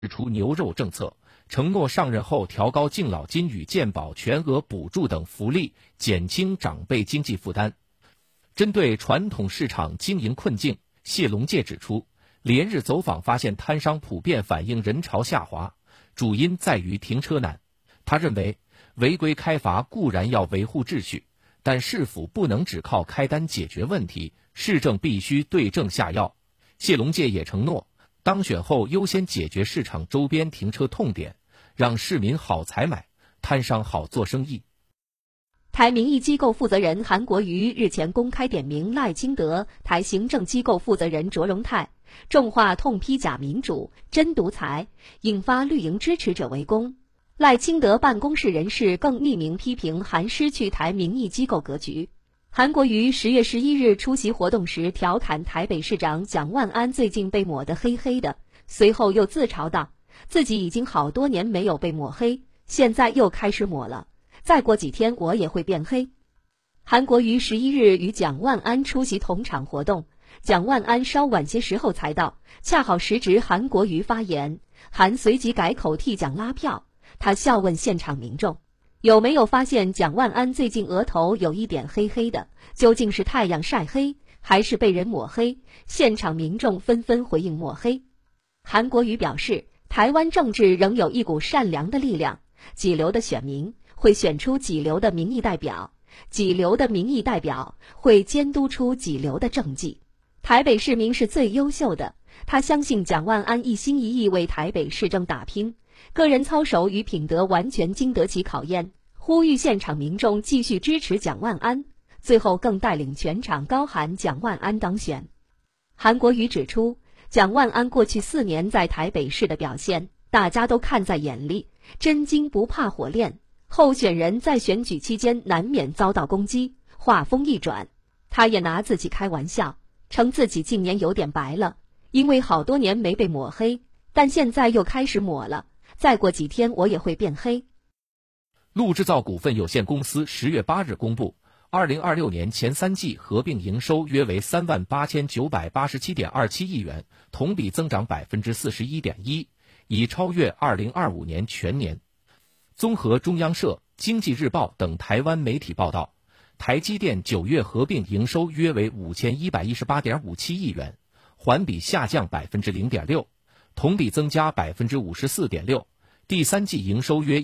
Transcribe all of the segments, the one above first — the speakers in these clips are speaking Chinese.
出牛肉政策，承诺上任后调高敬老金与健保全额补助等福利，减轻长辈经济负担。针对传统市场经营困境，谢龙介指出，连日走访发现摊商普遍反映人潮下滑，主因在于停车难。他认为，违规开罚固然要维护秩序，但市府不能只靠开单解决问题，市政必须对症下药。谢龙介也承诺，当选后优先解决市场周边停车痛点，让市民好采买，摊商好做生意。 台民意机构负责人韩国瑜日前公开点名赖清德、台行政机构负责人卓荣泰，重话痛批假民主、真独裁，引发绿营支持者围攻。赖清德办公室人士更匿名批评韩失去台民意机构格局。韩国瑜10月11日出席活动时调侃台北市长蒋万安最近被抹得黑黑的，随后又自嘲道，自己已经好多年没有被抹黑，现在又开始抹了，再过几天我也会变黑。韩国瑜11日与蒋万安出席同场活动，蒋万安稍晚些时候才到，恰好时值韩国瑜发言，韩随即改口替蒋拉票。他笑问现场民众，有没有发现蒋万安最近额头有一点黑黑的，究竟是太阳晒黑，还是被人抹黑？现场民众纷纷回应抹黑。韩国瑜表示，台湾政治仍有一股善良的力量，几流的选民会选出几流的民意代表，几流的民意代表会监督出几流的政绩。台北市民是最优秀的，他相信蒋万安一心一意为台北市政打拼，个人操守与品德完全经得起考验，呼吁现场民众继续支持蒋万安，最后更带领全场高喊蒋万安当选。韩国瑜指出，蒋万安过去4年在台北市的表现，大家都看在眼里，真金不怕火炼，候选人在选举期间难免遭到攻击，话锋一转，他也拿自己开玩笑，称自己近年有点白了，因为好多年没被抹黑，但现在又开始抹了，再过几天我也会变黑。 陆制造股份有限公司10月8日公布，2026年前3季合并营收约为38987.27亿元，同比增长 41.1%， 已超越2025年全年。综合中央社、经济日报等台湾媒体报道，台积电9月合并营收约为5118.57亿元，环比下降 0.6%， 同比增加 54.6%。第3季营收约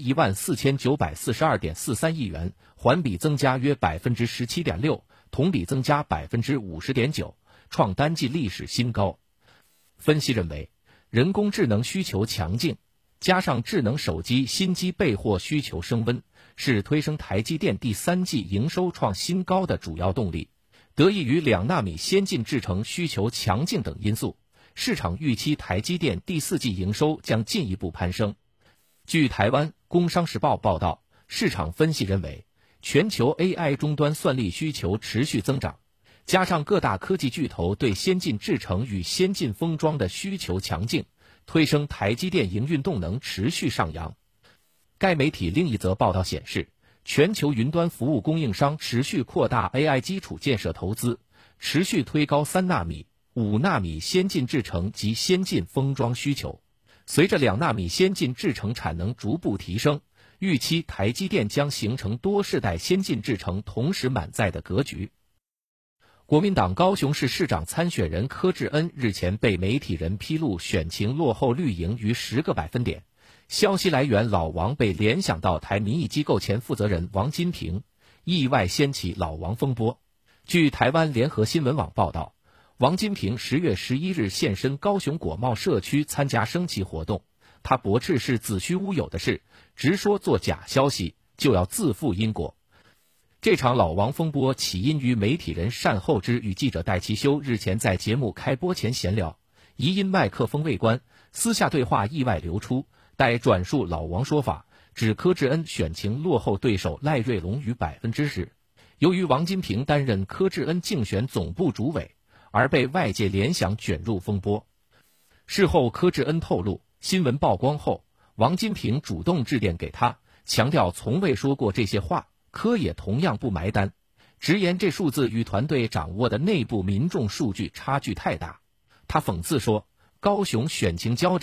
14942.43亿元，环比增加约 17.6%， 同比增加 50.9%， 创单季历史新高。分析认为，人工智能需求强劲，加上智能手机新机备货需求升温，是推升台积电第3季营收创新高的主要动力。得益于2纳米先进制程需求强劲等因素，市场预期台积电第4季营收将进一步攀升。据台湾《工商时报》报道，市场分析认为，全球 AI 终端算力需求持续增长，加上各大科技巨头对先进制程与先进封装的需求强劲，推升台积电营运动能持续上扬。该媒体另一则报道显示，全球云端服务供应商持续扩大 AI 基础建设投资，持续推高3纳米、5纳米先进制程及先进封装需求。随着2纳米先进制程产能逐步提升，预期台积电将形成多世代先进制程同时满载的格局。国民党高雄市市长参选人柯志恩日前被媒体人披露选情落后绿营逾10个百分点，消息来源老王被联想到台民意机构前负责人王金平，意外掀起老王风波。据台湾联合新闻网报道，王金平10月11日现身高雄果贸社区参加升旗活动，他驳斥是子虚乌有的事，直说做假消息就要自负因果。这场老王风波起因于媒体人单厚之与记者戴其修日前在节目开播前闲聊，疑因麦克风未关，私下对话意外流出，待转述老王说法，指柯志恩选情落后对手赖瑞龙逾 10%。由于王金平担任柯志恩竞选总部主委，而被外界联想卷入风波。事后柯志恩透露，新闻曝光后，王金平主动致电给他，强调从未说过这些话，柯也同样不埋单，直言这数字与团队掌握的内部民众数据差距太大。他讽刺说，高雄选情焦着，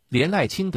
连赖清德